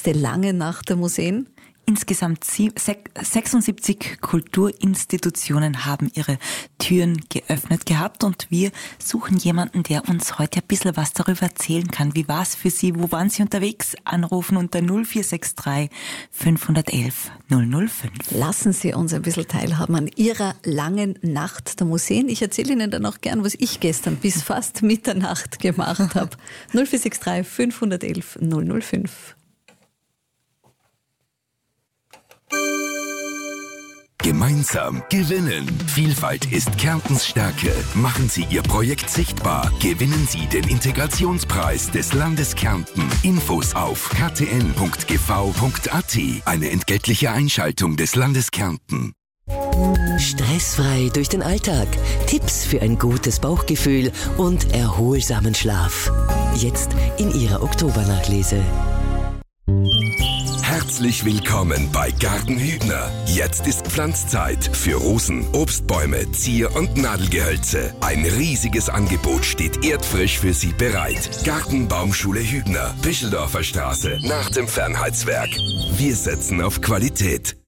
nächste lange Nacht der Museen? Insgesamt 76 Kulturinstitutionen haben ihre Türen geöffnet gehabt und wir suchen jemanden, der uns heute ein bisschen was darüber erzählen kann. Wie war es für Sie? Wo waren Sie unterwegs? Anrufen unter 0463 511 005. Lassen Sie uns ein bisschen teilhaben an Ihrer langen Nacht der Museen. Ich erzähle Ihnen dann auch gern, was ich gestern bis fast Mitternacht gemacht habe. 0463 511 005. Gemeinsam gewinnen. Vielfalt ist Kärntens Stärke. Machen Sie Ihr Projekt sichtbar. Gewinnen Sie den Integrationspreis des Landes Kärnten. Infos auf ktn.gv.at. Eine entgeltliche Einschaltung des Landes Kärnten. Stressfrei durch den Alltag. Tipps für ein gutes Bauchgefühl und erholsamen Schlaf. Jetzt in Ihrer Oktobernachlese. Herzlich willkommen bei Garten Hübner. Jetzt ist Pflanzzeit für Rosen, Obstbäume, Zier- und Nadelgehölze. Ein riesiges Angebot steht erdfrisch für Sie bereit. Gartenbaumschule Hübner, Bischeldorfer Straße, nach dem Fernheitswerk. Wir setzen auf Qualität.